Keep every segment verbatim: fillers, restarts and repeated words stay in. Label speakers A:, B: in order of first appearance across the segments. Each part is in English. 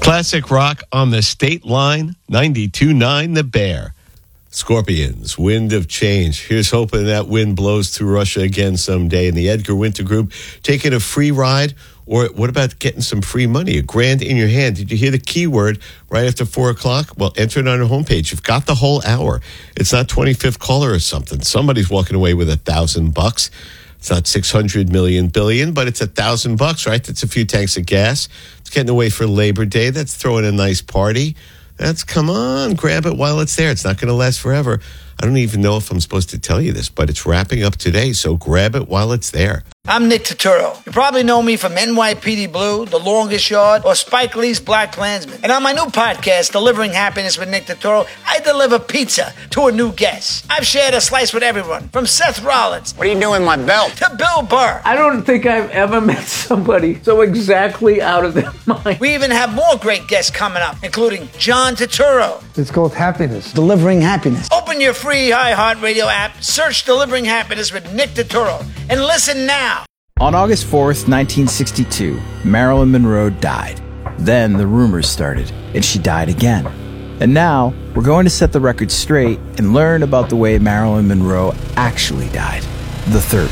A: Classic rock on the state line, ninety-two point nine The Bear. Scorpions, Wind of Change. Here's hoping that wind blows through Russia again someday. And the Edgar Winter Group taking a free ride, or what about getting some free money? A grand in your hand. Did you hear the keyword right after four o'clock? Well, enter it on our homepage. You've got the whole hour. It's not twenty-fifth caller or something. Somebody's walking away with a thousand bucks. It's not six hundred million billion, but it's a thousand bucks, right? That's a few tanks of gas. It's getting away for Labor Day. That's throwing a nice party. That's, come on, grab it while it's there. It's not going to last forever. I don't even know if I'm supposed to tell you this, but it's wrapping up today, so grab it while it's there.
B: I'm Nick Turturro. You probably know me from N Y P D Blue, The Longest Yard, or Spike Lee's Black Klansman. And on my new podcast, Delivering Happiness with Nick Turturro, I deliver pizza to a new guest. I've shared a slice with everyone, from Seth Rollins.
C: What are you doing with my belt?
B: To Bill Burr.
D: I don't think I've ever met somebody so exactly out of their mind.
B: We even have more great guests coming up, including John Turturro.
E: It's called Happiness.
F: Delivering Happiness.
B: Open your free iHeartRadio app, search Delivering Happiness with Nick Turturro, and listen now.
G: On August fourth, nineteen sixty-two, Marilyn Monroe died. Then the rumors started, and she died again. And now, we're going to set the record straight and learn about the way Marilyn Monroe actually died, the third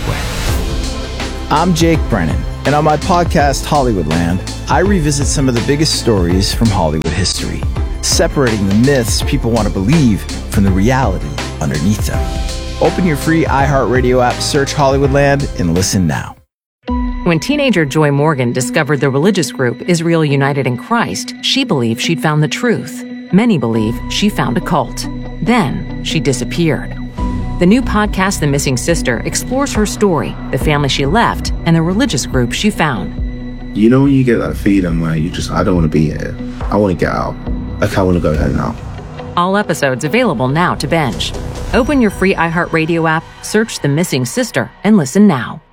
G: way. I'm Jake Brennan, and on my podcast, Hollywoodland, I revisit some of the biggest stories from Hollywood history, separating the myths people want to believe from the reality underneath them. Open your free iHeartRadio app, search Hollywoodland, and listen now.
H: When teenager Joy Morgan discovered the religious group Israel United in Christ, she believed she'd found the truth. Many believe she found a cult. Then she disappeared. The new podcast, The Missing Sister, explores her story, the family she left, and the religious group she found.
I: You know when you get that feeling where you just, I don't want to be here. I want to get out. Like, I want to go home now.
H: All episodes available now to binge. Open your free iHeartRadio app, search The Missing Sister, and listen now.